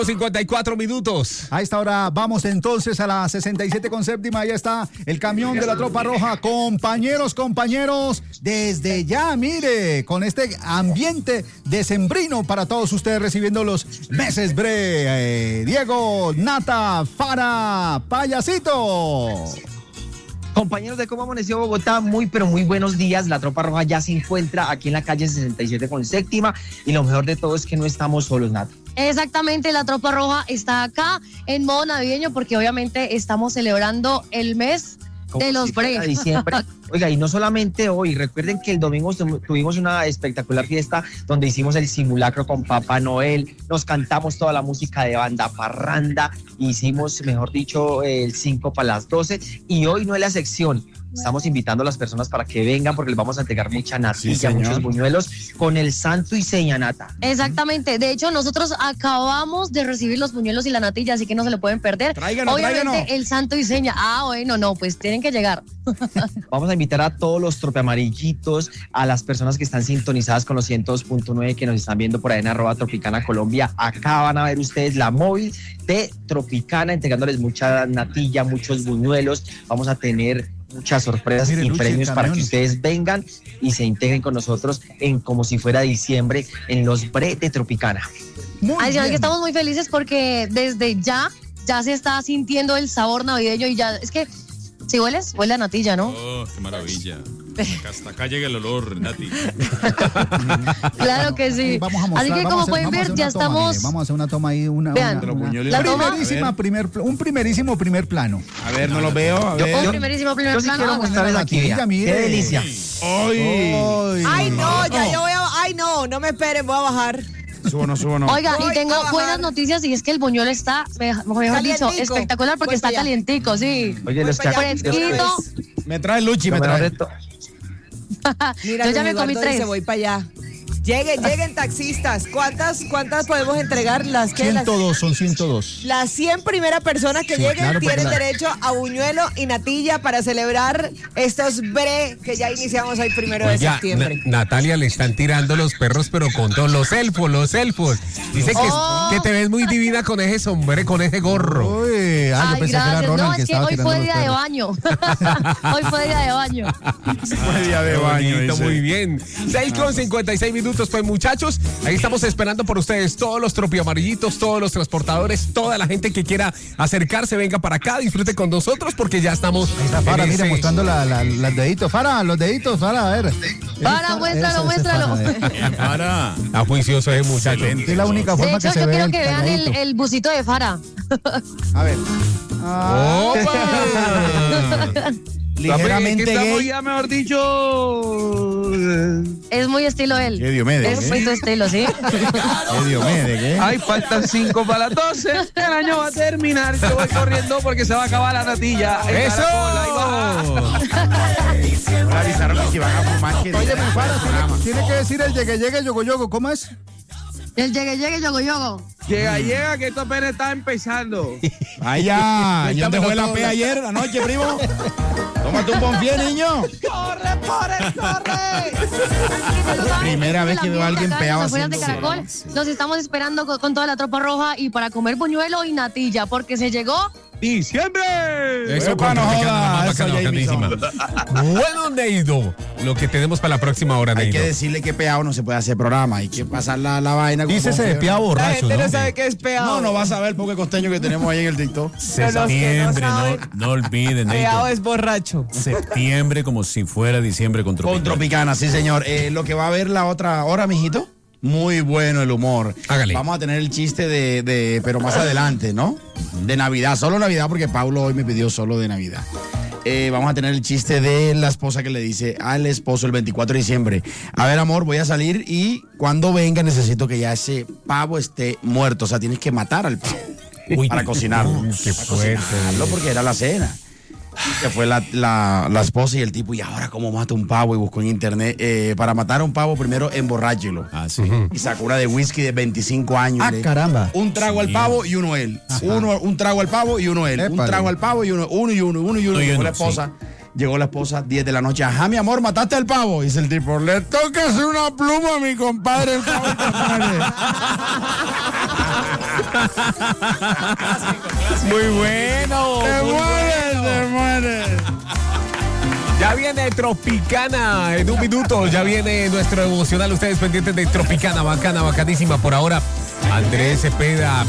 54 minutos. A esta hora vamos entonces a la 67 con séptima. Ahí está el camión de la Tropa Roja. Compañeros, desde ya, mire, con este ambiente decembrino para todos ustedes, recibiendo los meses bre. Diego, Nata, Fara, Payasito. Compañeros de Cómo Amaneció Bogotá, muy buenos días. La Tropa Roja ya se encuentra aquí en la calle 67 con séptima y lo mejor de todo es que no estamos solos, Nata. Exactamente, la Tropa Roja está acá en modo navideño porque obviamente estamos celebrando el mes de los breves. Diciembre. Oiga, y no solamente hoy, recuerden que el domingo tuvimos una espectacular fiesta donde hicimos el simulacro con Papá Noel, nos cantamos toda la música de banda parranda, hicimos, mejor dicho, el 5 para las 12 y hoy no es la sección. Estamos invitando a las personas para que vengan porque les vamos a entregar mucha natilla, muchos buñuelos con el santo y seña, Nata. Exactamente. De hecho, nosotros acabamos de recibir los buñuelos y la natilla, así que no se lo pueden perder. Obviamente, el santo y seña. No, pues tienen que llegar. Vamos a invitar a todos los tropeamarillitos, a las personas que están sintonizadas con los 102.9 que nos están viendo por ahí en @Tropicana Colombia. Acá van a ver ustedes la móvil de Tropicana entregándoles mucha natilla, muchos buñuelos. Vamos a tener muchas sorpresas y premios para que ustedes vengan y se integren con nosotros en como si fuera diciembre en los bre de Tropicana. Adicional que estamos muy felices porque desde ya se está sintiendo el sabor navideño y ya, es que si hueles, huele a natilla, ¿no? Oh, qué maravilla. Hasta acá llega el olor, Nati. Claro que sí. Así que como pueden ver, ya estamos. Vamos a hacer una toma ahí, la toma. Un primerísimo primer plano. A ver, no lo veo. A ver. Un primerísimo primer plano. Quiero mostrarles aquí, qué delicia. No me esperen, voy a bajar. Subo no. Oiga, y tengo buenas noticias y es que el buñuelo está, mejor dicho, espectacular porque está calientico, sí. Oye, los fresquito. Me trae Luchi, me trae. Mira, yo ya me comí 3. Voy para allá. Lleguen taxistas. ¿Cuántas podemos entregar? Las 102, son 102. Las 100 primeras personas que lleguen tienen derecho a buñuelo y natilla para celebrar estos bre que ya iniciamos hoy 1 de septiembre. Natalia, le están tirando los perros, pero con todos los elfos. Dice que te ves muy divina con ese sombrero, con ese gorro. Uy, yo pensé gracias. que era Ronald, no, es que hoy fue día de baño. Hoy fue día de baño. Fue día de baño. Muy bien. 6:56 minutos. Pues muchachos, ahí estamos esperando por ustedes, todos los tropiamarillitos, todos los transportadores, toda la gente que quiera acercarse, venga para acá, disfrute con nosotros porque ya estamos. Ahí está Fara, mira, mostrando los deditos. Fara, los deditos, Fara, a ver. Fara, muéstralo. Fara, a juicioso ese muchacho. Es la única forma de hecho, que se ve. Yo quiero que vean el busito de Fara. A ver. ¡Opa! Ligeramente gay. Ya, mejor dicho. Es muy estilo él. ¿Qué Diomedes? Es muy tu estilo, ¿sí? ¿Qué Diomedes? ¿Qué? Ay, faltan 5 para las 12. El año va a terminar. Yo voy corriendo porque se va a acabar la natilla. ¡Eso! Avisaron que van a fumar. Oye, mi Fara, tiene que decir el llegue, yogo, ¿cómo es? El llegue, yogo. Llega, que esto apenas está empezando. Vaya, ¿y dónde fue la P ayer, anoche, primo? Tómate un bonfié, niño. ¡Corre! Primera vez que veo a alguien peado así. De Caracol, los estamos esperando con toda la Tropa Roja y para comer buñuelo y natilla, porque se llegó ¡diciembre! Eso, no joda. Bueno, Neido, lo que tenemos para la próxima hora, Neido. Hay que decirle que peado no se puede hacer programa, hay que pasar la vaina. Dícese de peado borracho, La gente no sabe qué es peado. No va a saber porque costeño que tenemos ahí en el TikTok. Septiembre, no olviden. Peado es borracho. Septiembre como si fuera diciembre con Tropicana. Con Tropicana, sí señor. Lo que va a haber la otra hora, mijito. Muy bueno el humor. Hágale. Vamos a tener el chiste pero más adelante, ¿no? De Navidad, solo Navidad, porque Paulo hoy me pidió solo de Navidad. Vamos a tener el chiste de la esposa que le dice al esposo el 24 de diciembre: a ver, amor, voy a salir y cuando venga necesito que ya ese pavo esté muerto. O sea, tienes que matar al pavo para cocinarlo. Qué fuerte. Porque era la cena. Que fue la esposa y el tipo, ¿y ahora cómo mato un pavo? Y buscó en internet, para matar a un pavo primero emborráchelo. Sí. Y sacó una de whisky de 25 años. Caramba. Un trago al pavo y uno él. Un trago al pavo y uno él. Un trago al pavo y uno y uno. Llegó la esposa. Llegó la esposa, 10 de la noche. Ajá, mi amor, ¿mataste al pavo? Dice el tipo, le toca hacer una pluma a mi compadre el pavo. Muy bueno. Te mueres. Ya viene Tropicana en un minuto. Ya viene nuestro emocional. Ustedes pendientes de Tropicana. Bacana, bacanísima por ahora. Andrés Cepeda.